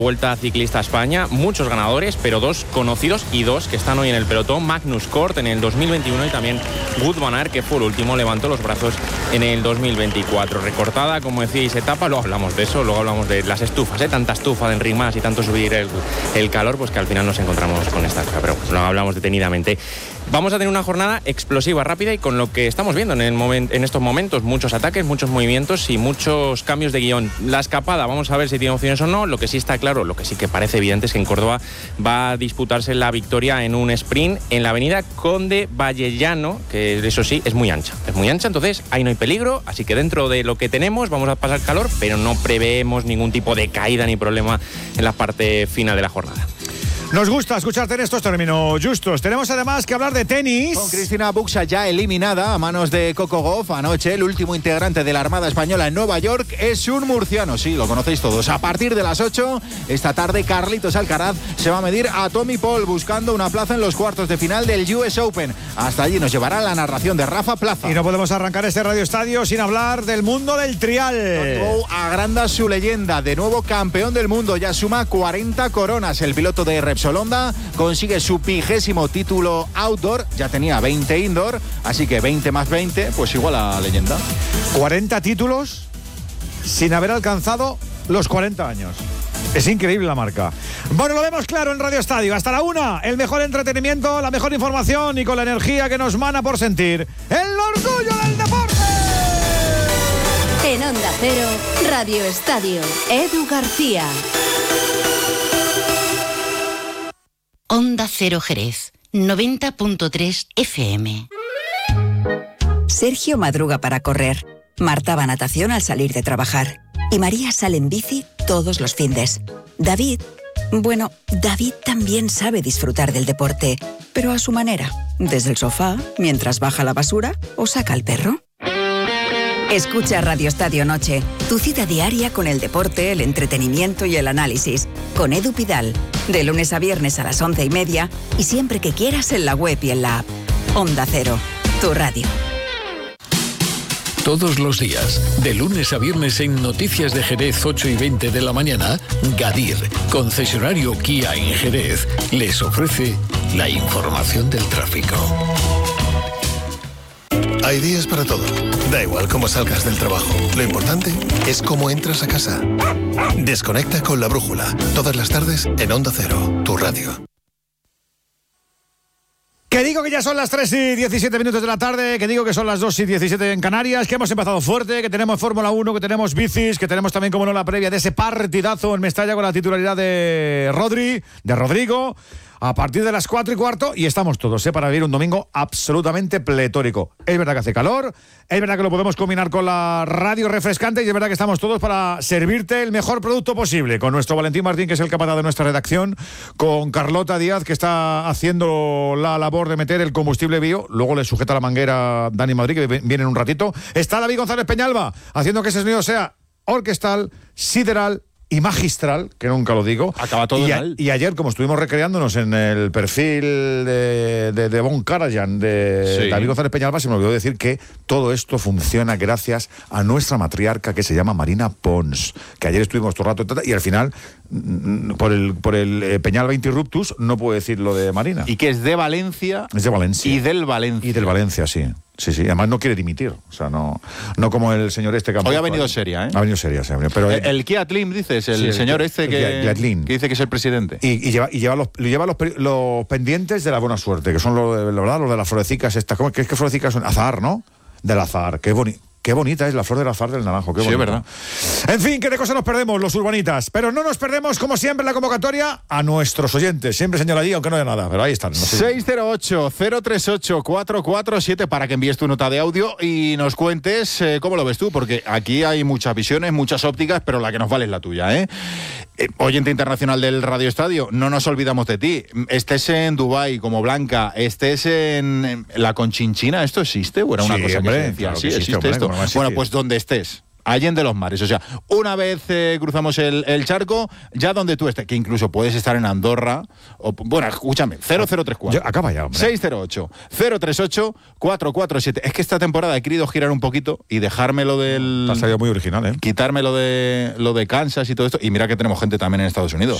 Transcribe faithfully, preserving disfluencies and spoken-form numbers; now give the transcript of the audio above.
Vuelta Ciclista a España, muchos ganadores, pero dos conocidos y dos que están hoy en el pelotón. Magnus Cort en el dos mil veintiuno y también Wout van Aert, que fue el último, levantó los brazos en el dos mil veinticuatro. Recortada, como decíais, etapa, luego hablamos de eso, luego hablamos de las estufas, ¿eh? Tanta estufa de Enric Mas y tanto subir el, el calor, pues que al final nos encontramos con esta cosa, pero lo hablamos detenidamente. Vamos a tener una jornada explosiva, rápida y con lo que estamos viendo en, el moment, en estos momentos, muchos ataques, muchos movimientos y muchos cambios de guión. La escapada, vamos a ver si tiene opciones o no. Lo que sí está claro, lo que sí que parece evidente es que en Córdoba va a disputarse la victoria en un sprint en la avenida Conde Vallellano, que eso sí, es muy ancha. Es muy ancha, entonces ahí no hay peligro, así que dentro de lo que tenemos vamos a pasar calor, pero no preveemos ningún tipo de caída ni problema en la parte final de la jornada. Nos gusta escucharte en estos términos justos. Tenemos además que hablar de tenis. Con Cristina Buxa ya eliminada a manos de Coco Gauff anoche, el último integrante de la Armada Española en Nueva York es un murciano, sí, lo conocéis todos. A partir de las ocho, esta tarde Carlitos Alcaraz se va a medir a Tommy Paul buscando una plaza en los cuartos de final del U S Open. Hasta allí nos llevará la narración de Rafa Plaza. Y no podemos arrancar este Radio Estadio sin hablar del mundo del trial. Tony agranda su leyenda, de nuevo campeón del mundo, ya suma cuarenta coronas. El piloto de Repsol Honda consigue su vigésimo título outdoor, ya tenía veinte indoor, así que veinte más veinte, pues igual a leyenda. cuarenta títulos sin haber alcanzado los cuarenta años. Es increíble la marca. Bueno, lo vemos claro en Radio Estadio. Hasta la una, el mejor entretenimiento, la mejor información y con la energía que nos mana por sentir el orgullo del deporte. En Onda Cero, Radio Estadio, Edu García. Onda Cero Jerez, noventa punto tres F M. Sergio madruga para correr. Marta va a natación al salir de trabajar. Y María sale en bici todos los findes. David, bueno, David también sabe disfrutar del deporte, pero a su manera. Desde el sofá, mientras baja la basura o saca al perro. Escucha Radio Estadio Noche, tu cita diaria con el deporte, el entretenimiento y el análisis. Con Edu Pidal, de lunes a viernes a las once y media y siempre que quieras en la web y en la app. Onda Cero, tu radio. Todos los días, de lunes a viernes en Noticias de Jerez ocho y veinte de la mañana, Gadir, concesionario Kia en Jerez, les ofrece la información del tráfico. Hay días para todo. Da igual cómo salgas del trabajo. Lo importante es cómo entras a casa. Desconecta con La Brújula. Todas las tardes en Onda Cero, tu radio. Que digo que ya son las tres y diecisiete minutos de la tarde, que digo que son las dos y diecisiete en Canarias, que hemos empezado fuerte, que tenemos Fórmula uno, que tenemos bicis, que tenemos también, como no, la previa de ese partidazo en Mestalla con la titularidad de Rodri, de Rodrigo, a partir de las cuatro y cuarto, y estamos todos, ¿eh? Para vivir un domingo absolutamente pletórico. Es verdad que hace calor, es verdad que lo podemos combinar con la radio refrescante, y es verdad que estamos todos para servirte el mejor producto posible, con nuestro Valentín Martín, que es el capataz de nuestra redacción, con Carlota Díaz, que está haciendo la labor de meter el combustible bio, luego le sujeta la manguera Dani Madrid, que viene en un ratito. Está David González Peñalba, haciendo que ese sonido sea orquestal, sideral y magistral, que nunca lo digo. Acaba todo y, a, mal. y ayer, como estuvimos recreándonos en el perfil de, de, de Bon Karajan, de sí. David González Peñalba, se me olvidó decir que todo esto funciona gracias a nuestra matriarca, que se llama Marina Pons, que ayer estuvimos todo el rato, y al final, por el, por el Peñalba Interruptus, no puedo decir lo de Marina. Y que es de Valencia. Es de Valencia. Y del Valencia. Y del Valencia, sí. Sí, sí, además no quiere dimitir, o sea, no, no como el señor este que hoy ha venido seria, ¿eh? Ha venido seria, sí, pero el, el Kia Tlim, dices, el sí, señor el, este que, que dice que es el presidente. Y, y lleva, y lleva, los, lleva los, los pendientes de la buena suerte, que son los, la verdad, los de las florecicas estas, ¿cómo es que florecicas son? Azahar, ¿no? Del azahar, qué bonito. Qué bonita es la flor del azahar del naranjo, qué bonita. Sí, es verdad. En fin, qué de cosas nos perdemos los urbanitas, pero no nos perdemos, como siempre, la convocatoria a nuestros oyentes. Siempre señala allí, aunque no haya nada, pero ahí están. No sé. seis cero ocho, cero tres ocho, cuatro cuatro siete para que envíes tu nota de audio y nos cuentes eh, cómo lo ves tú, porque aquí hay muchas visiones, muchas ópticas, pero la que nos vale es la tuya, ¿eh? eh oyente internacional del Radio Estadio, no nos olvidamos de ti. Estés en Dubái como Blanca, estés en la Conchinchina, ¿esto existe? ¿O era una sí, cosa hombre, que se decía? claro Sí, que existe, existe, esto. hombre, Bueno, pues donde estés, Allende los mares. O sea, una vez eh, cruzamos el, el charco, ya donde tú estés, que incluso puedes estar en Andorra. O, bueno, escúchame, cero cero tres cuatro. Yo, acaba ya, hombre. seis cero ocho, cero tres ocho, cuatro cuatro siete. Es que esta temporada he querido girar un poquito y dejarme lo del... Te ha salido muy original, ¿eh? Quitarme lo de, lo de Kansas y todo esto. Y mira que tenemos gente también en Estados Unidos.